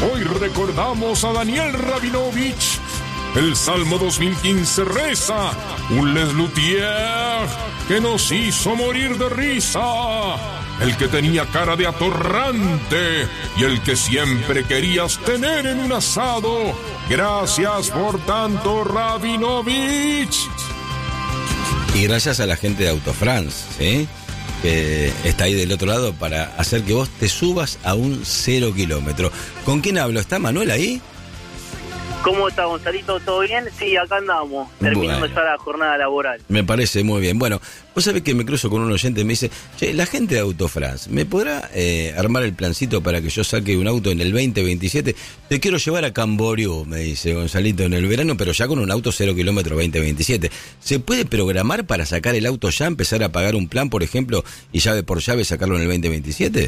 Hoy recordamos a Daniel Rabinovich. El Salmo 2015 reza: un Les Luthier que nos hizo morir de risa. El que tenía cara de atorrante y el que siempre querías tener en un asado. Gracias por tanto, Rabinovich. Y gracias a la gente de Autofrance, ¿sí?, que está ahí del otro lado para hacer que vos te subas a un 0 kilómetro. ¿Con quién hablo? ¿Está Manuel ahí? ¿Cómo está, Gonzalito? ¿Todo bien? Sí, acá andamos, terminando ya la jornada laboral. Me parece muy bien. Bueno, vos sabés que me cruzo con un oyente y me dice: che, la gente de Autofrance, ¿me podrá armar el plancito para que yo saque un auto en el 2027? Te quiero llevar a Camboriú, me dice Gonzalito, en el verano, pero ya con un auto 0 kilómetro 2027. ¿Se puede programar para sacar el auto ya, empezar a pagar un plan, por ejemplo, y llave por llave sacarlo en el 2027?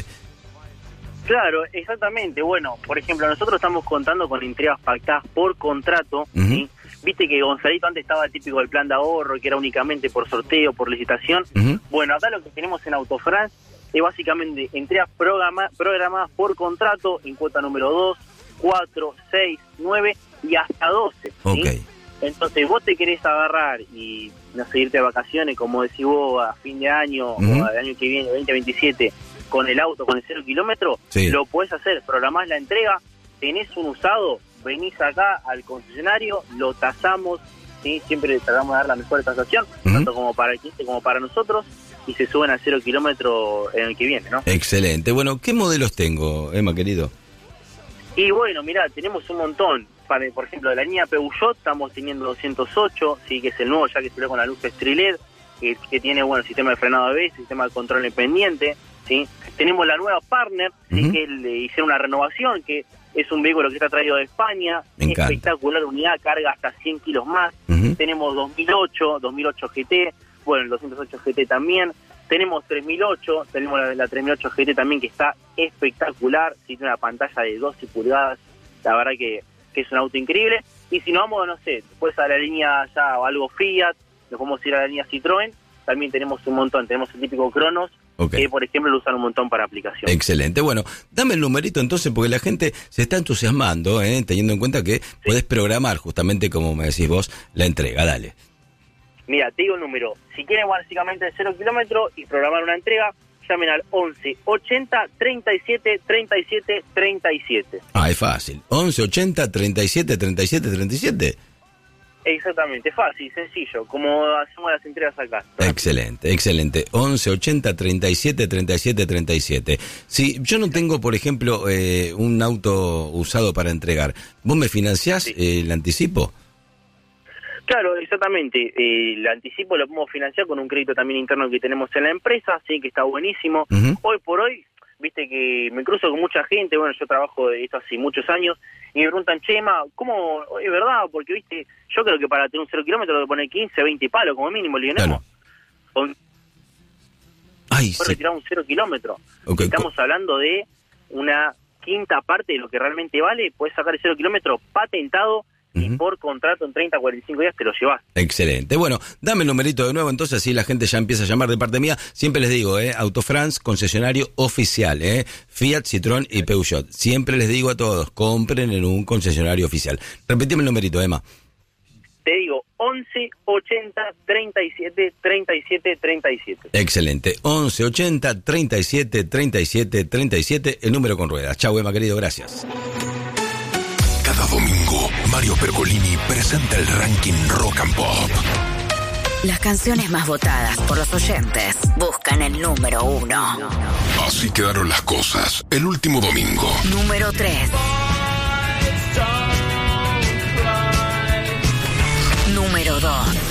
Claro, exactamente. Bueno, por ejemplo, nosotros estamos contando con entregas pactadas por contrato, ¿sí? Viste que Gonzalito antes estaba típico del plan de ahorro, que era únicamente por sorteo, por licitación. Bueno, acá lo que tenemos en Autofrance es básicamente entregas programadas por contrato en cuota número 2, 4, 6, 9 y hasta 12. ¿sí? Okay. Entonces vos te querés agarrar y, no sé, irte de vacaciones, como decís vos, a fin de año o al año que viene, 2027, con el auto, con el 0 kilómetro, sí, lo podés hacer, programás la entrega, tenés un usado, venís acá al concesionario, lo tasamos, ¿sí? Siempre tratamos de dar la mejor tasación, tanto como para el cliente como para nosotros, y se suben al 0 kilómetro en el que viene, ¿no? Excelente. Bueno, ¿qué modelos tengo, Emma, querido? Y bueno, mirá, tenemos un montón. Por ejemplo, de la línea Peugeot estamos teniendo 208, sí, que es el nuevo, ya que salió con la luz LED, que tiene, bueno, sistema de frenado ABS, sistema de control independiente, ¿sí? Tenemos la nueva Partner, ¿sí? Que le hicieron una renovación, que es un vehículo que está traído de España, espectacular unidad, carga hasta 100 kilos más. Tenemos 2008 GT, bueno, el 208 GT también. Tenemos 3008, tenemos la 3008 GT también, que está espectacular, ¿sí? Tiene una pantalla de 12 pulgadas, la verdad que es un auto increíble. Y si nos vamos, no sé, después a la línea ya algo Fiat, nos vamos a ir a la línea Citroën, también tenemos un montón, tenemos el típico Cronos, que por ejemplo lo usan un montón para aplicación. Excelente. Bueno, dame el numerito entonces, porque la gente se está entusiasmando, teniendo en cuenta que podés programar justamente, como me decís vos, la entrega. Dale. Mira, te digo el número. Si quieren básicamente el 0 kilómetro y programar una entrega, llamen al 11 80 37 37 37. Ah, es fácil. 11 80 37 37 37. Exactamente, fácil, sencillo, como hacemos las entregas acá. Excelente, excelente. 11 80 37 37 37. Si yo no tengo, por ejemplo, un auto usado para entregar, ¿vos me financiás el anticipo? Claro, exactamente. El anticipo lo podemos financiar con un crédito también interno que tenemos en la empresa, sí, que está buenísimo. Hoy por hoy, viste que me cruzo con mucha gente, bueno, yo trabajo de esto hace muchos años, y me preguntan, Chema, ¿cómo? Es verdad, porque, viste, yo creo que para tener un 0 kilómetro le poner 15, 20 palos como mínimo, le digo, no. Retirar un 0 kilómetro. Okay. Estamos hablando de una quinta parte de lo que realmente vale, puedes sacar el 0 kilómetro patentado, y por contrato en 30, 45 días te lo llevas. Excelente. Bueno, dame el numerito de nuevo, entonces así la gente ya empieza a llamar de parte mía. Siempre les digo, Autofrance, concesionario oficial, Fiat, Citroën y Peugeot. Siempre les digo a todos, compren en un concesionario oficial. Repetime el numerito, Emma. Te digo, 11 80 37 37 37. Excelente. 11 80 37 37 37, el número con ruedas. Chau, Emma, querido, gracias. Cada domingo, Mario Pergolini presenta el ranking Rock and Pop. Las canciones más votadas por los oyentes buscan el número 1. Así quedaron las cosas el último domingo. Número 3. Número 2.